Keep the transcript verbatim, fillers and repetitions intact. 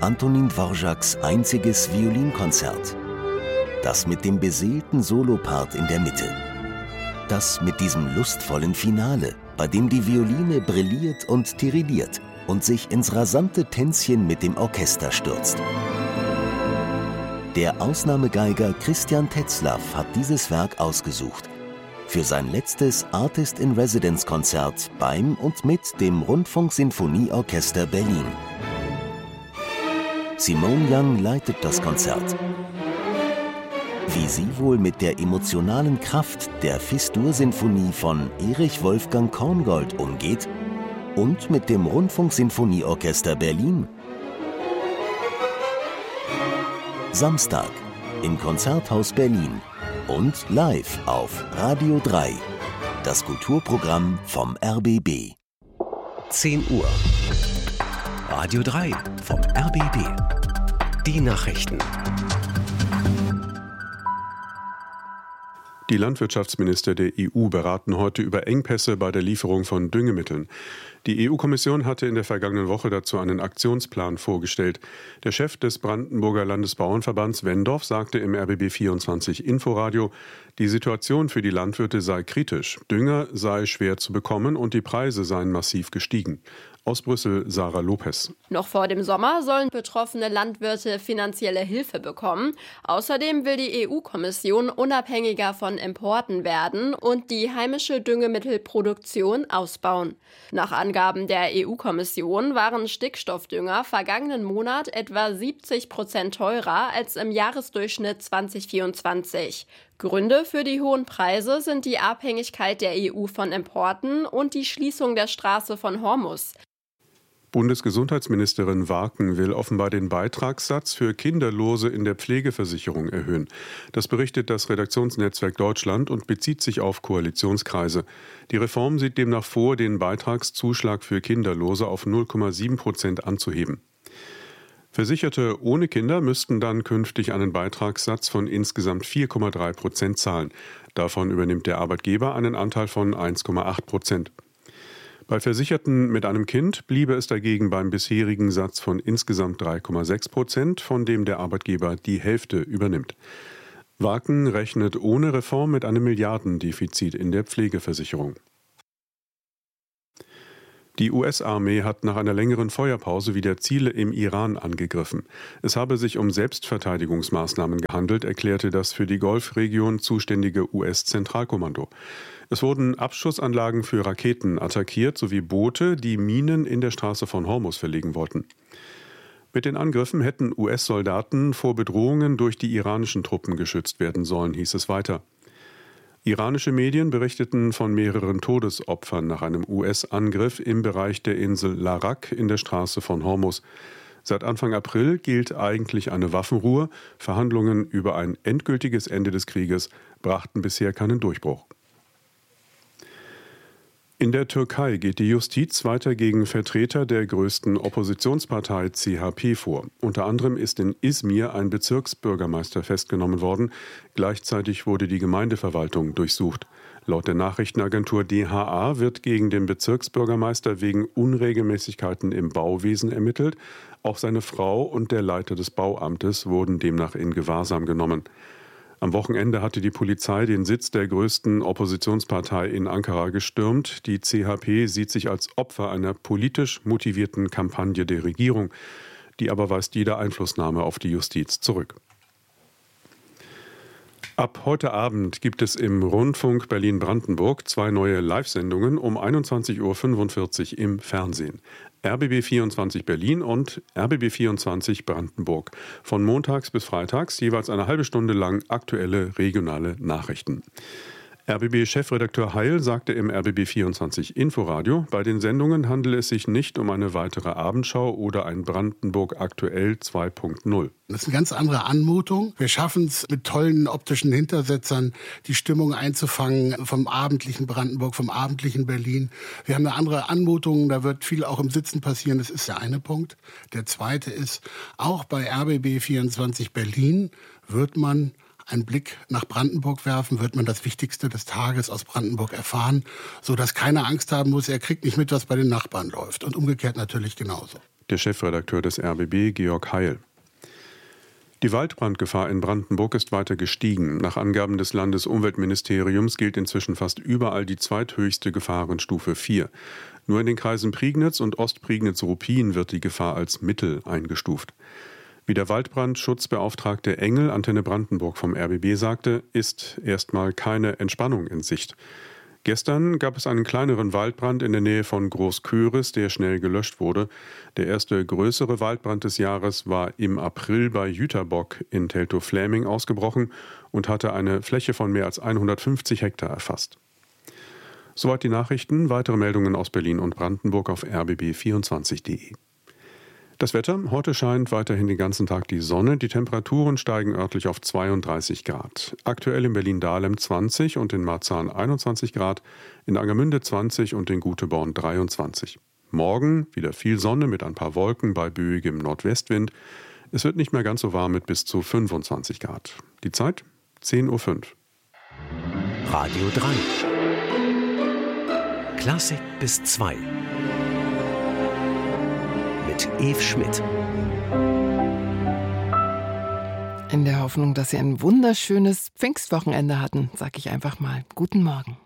Antonin Dvořáks einziges Violinkonzert. Das mit dem beseelten Solopart in der Mitte. Das mit diesem lustvollen Finale, bei dem die Violine brilliert und tirilliert und sich ins rasante Tänzchen mit dem Orchester stürzt. Der Ausnahmegeiger Christian Tetzlaff hat dieses Werk ausgesucht für sein letztes Artist-in-Residence-Konzert beim und mit dem Rundfunksinfonieorchester Berlin. Simone Young leitet das Konzert. Wie sie wohl mit der emotionalen Kraft der Fis-Dur-Sinfonie von Erich Wolfgang Korngold umgeht und mit dem Rundfunksinfonieorchester Berlin. Samstag im Konzerthaus Berlin und live auf Radio drei. Das Kulturprogramm vom R B B. zehn Uhr. Radio drei vom R B B. Die Nachrichten. Die Landwirtschaftsminister der E U beraten heute über Engpässe bei der Lieferung von Düngemitteln. Die E U-Kommission hatte in der vergangenen Woche dazu einen Aktionsplan vorgestellt. Der Chef des Brandenburger Landesbauernverbands Wendorf sagte im R B B vierundzwanzig Inforadio, die Situation für die Landwirte sei kritisch. Dünger sei schwer zu bekommen und die Preise seien massiv gestiegen. Aus Brüssel Sarah Lopez. Noch vor dem Sommer sollen betroffene Landwirte finanzielle Hilfe bekommen. Außerdem will die E U-Kommission unabhängiger von Importen werden und die heimische Düngemittelproduktion ausbauen. Nach Angaben der E U-Kommission waren Stickstoffdünger vergangenen Monat etwa siebzig Prozent teurer als im Jahresdurchschnitt zwanzig vierundzwanzig. Gründe für die hohen Preise sind die Abhängigkeit der E U von Importen und die Schließung der Straße von Hormuz. Bundesgesundheitsministerin Warken will offenbar den Beitragssatz für Kinderlose in der Pflegeversicherung erhöhen. Das berichtet das Redaktionsnetzwerk Deutschland und bezieht sich auf Koalitionskreise. Die Reform sieht demnach vor, den Beitragszuschlag für Kinderlose auf null Komma sieben Prozent anzuheben. Versicherte ohne Kinder müssten dann künftig einen Beitragssatz von insgesamt vier Komma drei Prozent zahlen. Davon übernimmt der Arbeitgeber einen Anteil von eins Komma acht Prozent. Bei Versicherten mit einem Kind bliebe es dagegen beim bisherigen Satz von insgesamt drei Komma sechs Prozent, von dem der Arbeitgeber die Hälfte übernimmt. Warken rechnet ohne Reform mit einem Milliardendefizit in der Pflegeversicherung. Die U S-Armee hat nach einer längeren Feuerpause wieder Ziele im Iran angegriffen. Es habe sich um Selbstverteidigungsmaßnahmen gehandelt, erklärte das für die Golfregion zuständige U S-Zentralkommando. Es wurden Abschussanlagen für Raketen attackiert sowie Boote, die Minen in der Straße von Hormuz verlegen wollten. Mit den Angriffen hätten U S-Soldaten vor Bedrohungen durch die iranischen Truppen geschützt werden sollen, hieß es weiter. Iranische Medien berichteten von mehreren Todesopfern nach einem U S-Angriff im Bereich der Insel Larak in der Straße von Hormuz. Seit Anfang April gilt eigentlich eine Waffenruhe. Verhandlungen über ein endgültiges Ende des Krieges brachten bisher keinen Durchbruch. In der Türkei geht die Justiz weiter gegen Vertreter der größten Oppositionspartei C H P vor. Unter anderem ist in Izmir ein Bezirksbürgermeister festgenommen worden. Gleichzeitig wurde die Gemeindeverwaltung durchsucht. Laut der Nachrichtenagentur D H A wird gegen den Bezirksbürgermeister wegen Unregelmäßigkeiten im Bauwesen ermittelt. Auch seine Frau und der Leiter des Bauamtes wurden demnach in Gewahrsam genommen. Am Wochenende hatte die Polizei den Sitz der größten Oppositionspartei in Ankara gestürmt. Die C H P sieht sich als Opfer einer politisch motivierten Kampagne der Regierung. Die aber weist jede Einflussnahme auf die Justiz zurück. Ab heute Abend gibt es im Rundfunk Berlin-Brandenburg zwei neue Live-Sendungen um einundzwanzig Uhr fünfundvierzig im Fernsehen. R B B vierundzwanzig Berlin und R B B vierundzwanzig Brandenburg. Von montags bis freitags jeweils eine halbe Stunde lang aktuelle regionale Nachrichten. R B B-Chefredakteur Heil sagte im R B B vierundzwanzig Inforadio, bei den Sendungen handele es sich nicht um eine weitere Abendschau oder ein Brandenburg aktuell zwei Punkt null. Das ist eine ganz andere Anmutung. Wir schaffen es mit tollen optischen Hintersetzern, die Stimmung einzufangen vom abendlichen Brandenburg, vom abendlichen Berlin. Wir haben eine andere Anmutung, da wird viel auch im Sitzen passieren. Das ist der eine Punkt. Der zweite ist, auch bei R B B vierundzwanzig Berlin wird man einen Blick nach Brandenburg werfen, wird man das Wichtigste des Tages aus Brandenburg erfahren, sodass keiner Angst haben muss, er kriegt nicht mit, was bei den Nachbarn läuft. Und umgekehrt natürlich genauso. Der Chefredakteur des R B B, Georg Heil. Die Waldbrandgefahr in Brandenburg ist weiter gestiegen. Nach Angaben des Landesumweltministeriums gilt inzwischen fast überall die zweithöchste Gefahrenstufe vier. Nur in den Kreisen Prignitz und Ostprignitz-Ruppin wird die Gefahr als mittel eingestuft. Wie der Waldbrandschutzbeauftragte Engel, Antenne Brandenburg vom R B B, sagte, ist erstmal keine Entspannung in Sicht. Gestern gab es einen kleineren Waldbrand in der Nähe von Großköris, der schnell gelöscht wurde. Der erste größere Waldbrand des Jahres war im April bei Jüterbock in Teltow-Fläming ausgebrochen und hatte eine Fläche von mehr als hundertfünfzig Hektar erfasst. Soweit die Nachrichten. Weitere Meldungen aus Berlin und Brandenburg auf r b b vierundzwanzig punkt de. Das Wetter: Heute scheint weiterhin den ganzen Tag die Sonne. Die Temperaturen steigen örtlich auf zweiunddreißig Grad. Aktuell in Berlin-Dahlem zwanzig und in Marzahn einundzwanzig Grad, in Angermünde zwanzig und in Guteborn dreiundzwanzig. Morgen wieder viel Sonne mit ein paar Wolken bei böigem Nordwestwind. Es wird nicht mehr ganz so warm mit bis zu fünfundzwanzig Grad. Die Zeit zehn Uhr fünf. Radio drei. Klassik bis zwei. Mit Eve Schmidt. In der Hoffnung, dass Sie ein wunderschönes Pfingstwochenende hatten, sage ich einfach mal guten Morgen.